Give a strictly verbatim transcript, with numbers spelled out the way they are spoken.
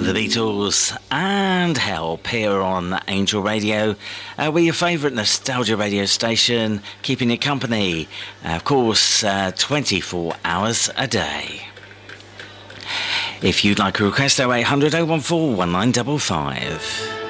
The Beatles and Help here on Angel Radio. Uh, we're your favourite nostalgia radio station, keeping you company, uh, of course, uh, twenty-four hours a day. If you'd like a request, oh eight hundred, oh one four, one nine five five.